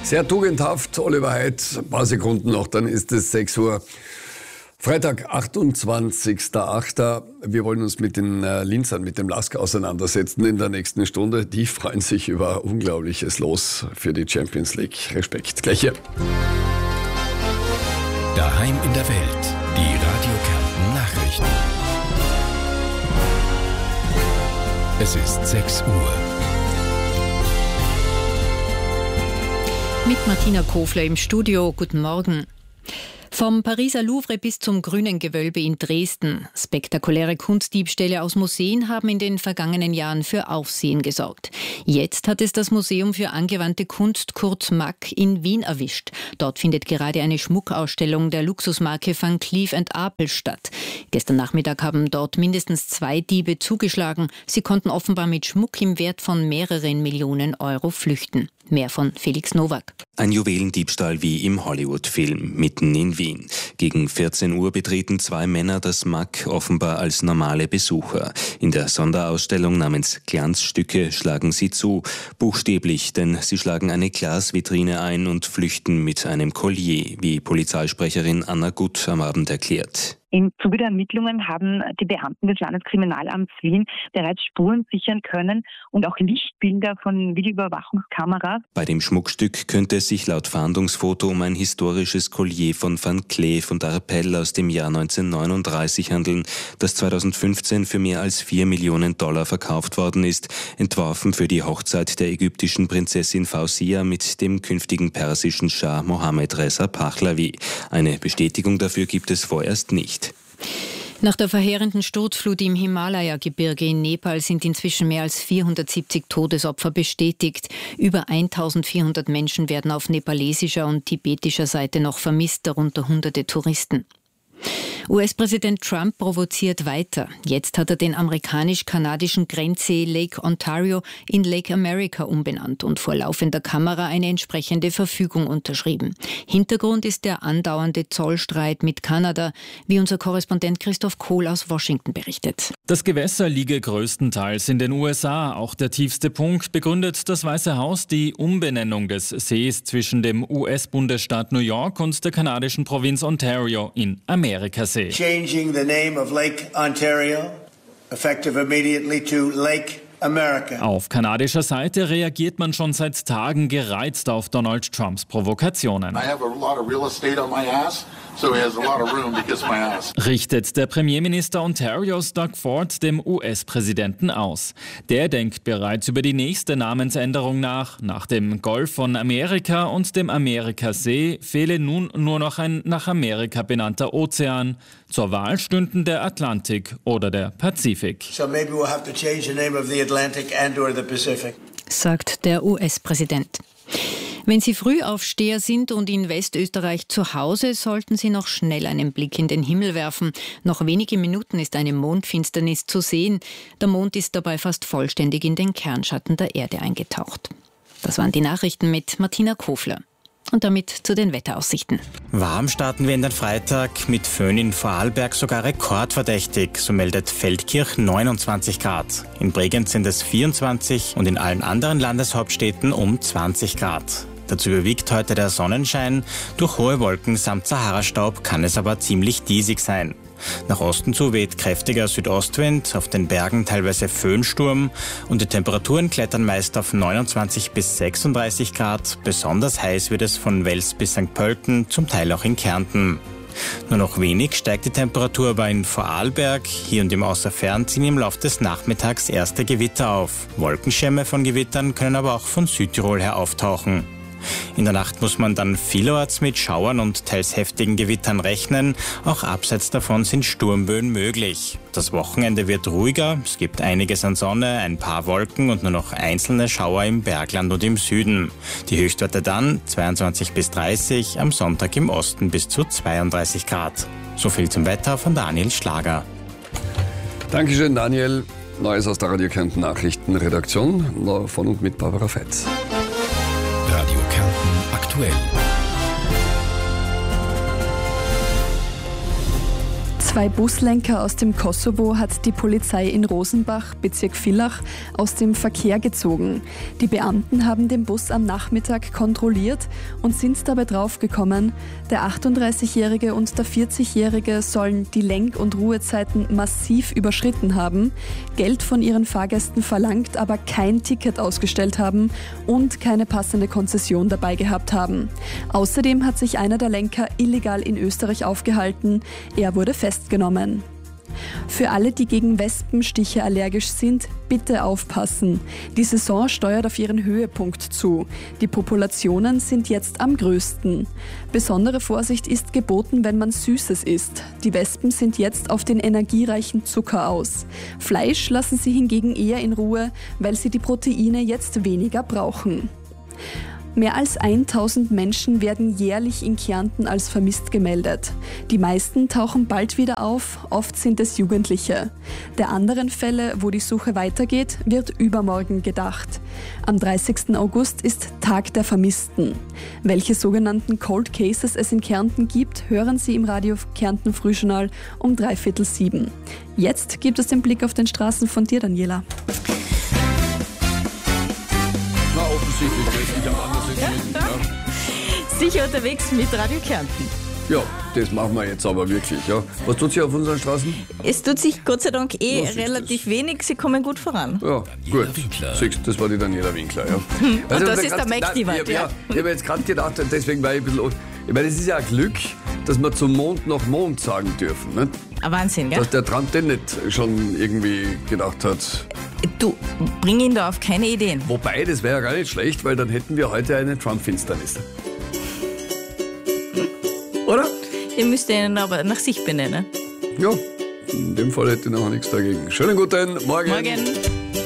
Sehr tugendhaft, Oliver Heid. Ein paar Sekunden noch, dann ist es 6 Uhr. Freitag, 28.08. Wir wollen uns mit den Linzern, mit dem LASK auseinandersetzen in der nächsten Stunde. Die freuen sich über unglaubliches Los für die Champions League. Respekt. Gleich hier. Daheim in der Welt. Die Radio Kärnten Nachrichten. Es ist 6 Uhr. Mit Martina Kofler im Studio. Guten Morgen. Vom Pariser Louvre bis zum Grünen Gewölbe in Dresden. Spektakuläre Kunstdiebstähle aus Museen haben in den vergangenen Jahren für Aufsehen gesorgt. Jetzt hat es das Museum für angewandte Kunst Kurt Mack in Wien erwischt. Dort findet gerade eine Schmuckausstellung der Luxusmarke Van Cleef & Arpels statt. Gestern Nachmittag haben dort mindestens 2 Diebe zugeschlagen. Sie konnten offenbar mit Schmuck im Wert von mehreren Millionen Euro flüchten. Mehr von Felix Nowak. Ein Juwelendiebstahl wie im Hollywood-Film, mitten in Wien. Gegen 14 Uhr betreten 2 Männer das Mack offenbar als normale Besucher. In der Sonderausstellung namens Glanzstücke schlagen sie zu. Buchstäblich, denn sie schlagen eine Glasvitrine ein und flüchten mit einem Collier, wie Polizeisprecherin Anna Gutt am Abend erklärt. Im Zuge der Ermittlungen haben die Beamten des Landeskriminalamts Wien bereits Spuren sichern können und auch Lichtbilder von Videoüberwachungskameras. Bei dem Schmuckstück könnte es sich laut Fahndungsfoto um ein historisches Collier von Van Cleef & Arpels aus dem Jahr 1939 handeln, das 2015 für mehr als $4 Millionen verkauft worden ist, entworfen für die Hochzeit der ägyptischen Prinzessin Fauziya mit dem künftigen persischen Schah Mohammed Reza Pahlavi. Eine Bestätigung dafür gibt es vorerst nicht. Nach der verheerenden Sturzflut im Himalaya-Gebirge in Nepal sind inzwischen mehr als 470 Todesopfer bestätigt. Über 1400 Menschen werden auf nepalesischer und tibetischer Seite noch vermisst, darunter Hunderte Touristen. US-Präsident Trump provoziert weiter. Jetzt hat er den amerikanisch-kanadischen Grenzsee Lake Ontario in Lake America umbenannt und vor laufender Kamera eine entsprechende Verfügung unterschrieben. Hintergrund ist der andauernde Zollstreit mit Kanada, wie unser Korrespondent Christoph Kohl aus Washington berichtet. Das Gewässer liege größtenteils in den USA. Auch der tiefste Punkt begründet das Weiße Haus die Umbenennung des Sees zwischen dem US-Bundesstaat New York und der kanadischen Provinz Ontario in Amerikasee. Changing the name of Lake Ontario, effective immediately to Lake America. Auf kanadischer Seite reagiert man schon seit Tagen gereizt auf Donald Trumps Provokationen. I have a lot of real estate on my ass, so he has a lot of room to kiss my ass. Richtet der Premierminister Ontarios Doug Ford dem US-Präsidenten aus. Der denkt bereits über die nächste Namensänderung nach. Nach dem Golf von Amerika und dem Amerikasee fehle nun nur noch ein nach Amerika benannter Ozean. Zur Wahl stünden der Atlantik oder der Pazifik. So maybe we'll have to change the name of the Atlantic and or the Pacific, sagt der US-Präsident. Wenn Sie Frühaufsteher sind und in Westösterreich zu Hause, sollten Sie noch schnell einen Blick in den Himmel werfen. Noch wenige Minuten ist eine Mondfinsternis zu sehen. Der Mond ist dabei fast vollständig in den Kernschatten der Erde eingetaucht. Das waren die Nachrichten mit Martina Kofler. Und damit zu den Wetteraussichten. Warm starten wir in den Freitag, mit Föhn in Vorarlberg sogar rekordverdächtig, so meldet Feldkirch 29 Grad. In Bregenz sind es 24 und in allen anderen Landeshauptstädten um 20 Grad. Dazu überwiegt heute der Sonnenschein, durch hohe Wolken samt Sahara-Staub kann es aber ziemlich diesig sein. Nach Osten zu weht kräftiger Südostwind, auf den Bergen teilweise Föhnsturm und die Temperaturen klettern meist auf 29 bis 36 Grad. Besonders heiß wird es von Wels bis St. Pölten, zum Teil auch in Kärnten. Nur noch wenig steigt die Temperatur aber in Vorarlberg. Hier und im Außerfern ziehen im Laufe des Nachmittags erste Gewitter auf. Wolkenschirme von Gewittern können aber auch von Südtirol her auftauchen. In der Nacht muss man dann vielerorts mit Schauern und teils heftigen Gewittern rechnen. Auch abseits davon sind Sturmböen möglich. Das Wochenende wird ruhiger. Es gibt einiges an Sonne, ein paar Wolken und nur noch einzelne Schauer im Bergland und im Süden. Die Höchstwerte dann 22 bis 30, am Sonntag im Osten bis zu 32 Grad. So viel zum Wetter von Daniel Schlager. Dankeschön, Daniel. Neues aus der Radio Kärnten Nachrichtenredaktion von und mit Barbara Fetz. Radio Kärnten aktuell. 2 Buslenker aus dem Kosovo hat die Polizei in Rosenbach, Bezirk Villach, aus dem Verkehr gezogen. Die Beamten haben den Bus am Nachmittag kontrolliert und sind dabei draufgekommen, der 38-Jährige und der 40-Jährige sollen die Lenk- und Ruhezeiten massiv überschritten haben, Geld von ihren Fahrgästen verlangt, aber kein Ticket ausgestellt haben und keine passende Konzession dabei gehabt haben. Außerdem hat sich einer der Lenker illegal in Österreich aufgehalten. Er wurde festgenommen. Für alle, die gegen Wespenstiche allergisch sind, bitte aufpassen. Die Saison steuert auf ihren Höhepunkt zu. Die Populationen sind jetzt am größten. Besondere Vorsicht ist geboten, wenn man Süßes isst. Die Wespen sind jetzt auf den energiereichen Zucker aus. Fleisch lassen sie hingegen eher in Ruhe, weil sie die Proteine jetzt weniger brauchen. Mehr als 1000 Menschen werden jährlich in Kärnten als vermisst gemeldet. Die meisten tauchen bald wieder auf, oft sind es Jugendliche. Der anderen Fälle, wo die Suche weitergeht, wird übermorgen gedacht. Am 30. August ist Tag der Vermissten. Welche sogenannten Cold Cases es in Kärnten gibt, hören Sie im Radio Kärnten Frühjournal um 6:45. Jetzt gibt es den Blick auf den Straßen von dir, Daniela. Offensichtlich, das nicht am anderen ja. Sicher unterwegs mit Radio Kärnten. Ja, das machen wir jetzt aber wirklich. Ja. Was tut sich auf unseren Straßen? Es tut sich Gott sei Dank relativ wenig, sie kommen gut voran. Ja, gut. Siehst, das war die Daniela Winkler. Ja. Also, und das ist der McDivat. Ja, ich habe jetzt gerade gedacht, deswegen war ich ein bisschen... Ich meine, es ist ja ein Glück, dass wir zum Mond nach Mond sagen dürfen. Nicht? Ein Wahnsinn, gell? Dass der Trump den nicht schon irgendwie gedacht hat. Du, bring ihn da auf keine Ideen. Wobei, das wäre ja gar nicht schlecht, weil dann hätten wir heute eine Trump-Finsternis. Oder? Ihr müsst ihn aber nach sich benennen. Ja, in dem Fall hätte ich noch nichts dagegen. Schönen guten Morgen. Morgen.